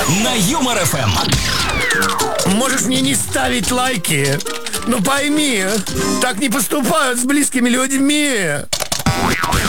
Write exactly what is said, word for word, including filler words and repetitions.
на Юмор эф эм. Можешь мне не ставить лайки, но пойми, так не поступают с близкими людьми.